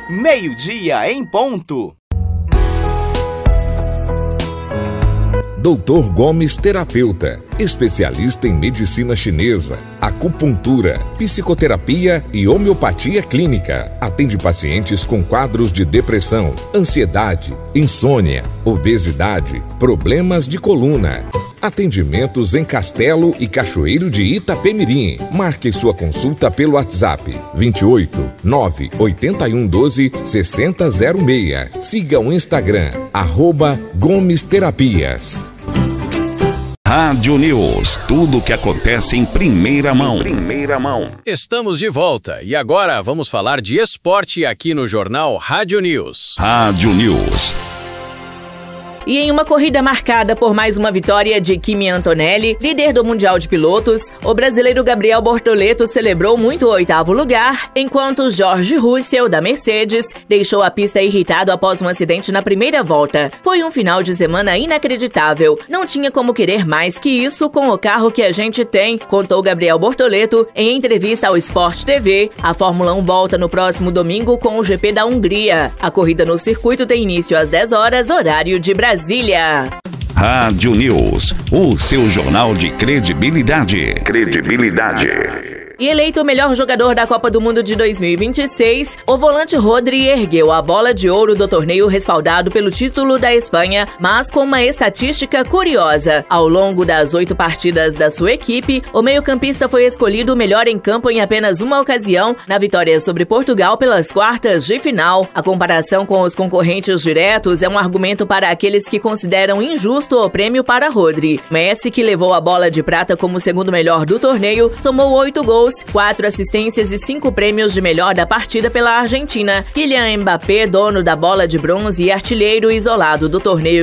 meio-dia em ponto. Dr. Gomes Terapeuta, especialista em medicina chinesa, acupuntura, psicoterapia e homeopatia clínica. Atende pacientes com quadros de depressão, ansiedade, insônia, obesidade, problemas de coluna. Atendimentos em Castelo e Cachoeiro de Itapemirim. Marque sua consulta pelo WhatsApp 28 981 12 6006. Siga o Instagram @Gomes Terapias. Rádio News, tudo o que acontece em primeira mão. Estamos de volta e agora vamos falar de esporte aqui no jornal Rádio News. Rádio News. E em uma corrida marcada por mais uma vitória de Kimi Antonelli, líder do Mundial de Pilotos, o brasileiro Gabriel Bortoleto celebrou muito o 8º lugar, enquanto George Russell, da Mercedes, deixou a pista irritado após um acidente na primeira volta. Foi um final de semana inacreditável. Não tinha como querer mais que isso com o carro que a gente tem, contou Gabriel Bortoleto em entrevista ao Sport TV. A Fórmula 1 volta no próximo domingo com o GP da Hungria. A corrida no circuito tem início às 10 horas, horário de Brasília. Rádio News, o seu jornal de credibilidade. E eleito o melhor jogador da Copa do Mundo de 2026, o volante Rodri ergueu a bola de ouro do torneio respaldado pelo título da Espanha, mas com uma estatística curiosa. Ao longo das 8 partidas da sua equipe, o meio-campista foi escolhido o melhor em campo em apenas uma ocasião, na vitória sobre Portugal pelas quartas de final. A comparação com os concorrentes diretos é um argumento para aqueles que consideram injusto o prêmio para Rodri. Messi, que levou a bola de prata como segundo melhor do torneio, somou 8 gols, 4 assistências e 5 prêmios de melhor da partida pela Argentina. Kylian Mbappé, dono da bola de bronze e artilheiro isolado do torneio